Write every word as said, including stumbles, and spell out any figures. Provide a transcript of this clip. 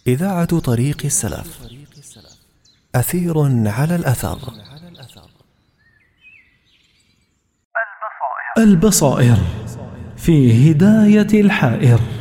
إذاعة طريق السلف. أثير على الأثر. البصائر في هداية الحائر.